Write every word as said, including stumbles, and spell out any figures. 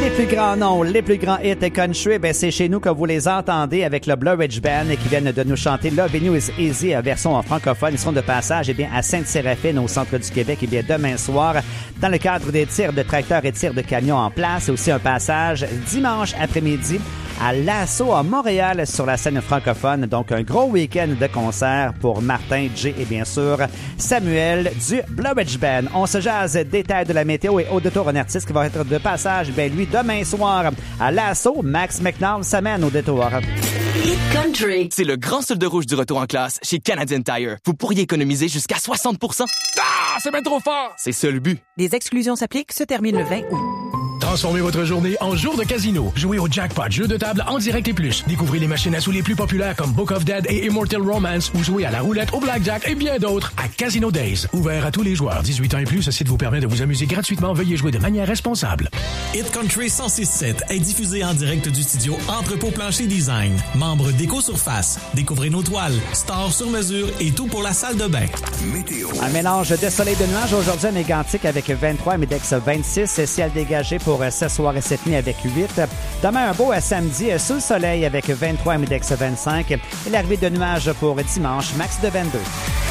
Les plus grands noms, les plus grands hits country, ben c'est chez nous que vous les entendez avec le Blue Ridge Band qui viennent de nous chanter Lovin' You Is Easy, version en francophone. Ils sont de passage eh bien, à Sainte-Séraphine, au centre du Québec, eh bien, demain soir, dans le cadre des tirs de tracteurs et tirs de camions en place. Et aussi un passage dimanche après-midi à l'Assaut à Montréal sur la scène francophone. Donc, un gros week-end de concerts pour Martin, Jay et bien sûr Samuel du Blue Ridge Band. On se jase détails de la météo et au détour un artiste qui va être de passage, ben lui, demain soir à l'Assaut. Max McNall s'amène au détour. Hit Country. C'est le grand solde rouge du retour en classe chez Canadian Tire. Vous pourriez économiser jusqu'à soixante pour cent. Ah, c'est bien trop fort! C'est ça le but. Des exclusions s'appliquent, se termine le vingt août. Transformez votre journée en jour de casino. Jouez au jackpot, jeux de table en direct et plus. Découvrez les machines à sous les plus populaires comme Book of Dead et Immortal Romance ou jouez à la roulette, au blackjack et bien d'autres à Casino Days. Ouvert à tous les joueurs. dix-huit ans et plus, ce site vous permet de vous amuser gratuitement. Veuillez jouer de manière responsable. Hit Country cent six sept est diffusé en direct du studio Entrepôt Plancher Design. Membre d'Éco-Surface. Découvrez nos toiles, stores sur mesure et tout pour la salle de bain. Météo. Un mélange de soleil et de nuages aujourd'hui à Mégantic avec vingt-trois, Midex vingt-six. Ciel dégagé pour ce soir et cette nuit avec huit. Demain, un beau samedi sous le soleil avec vingt-trois, Midex vingt-cinq. Et l'arrivée de nuages pour dimanche, max de vingt-deux.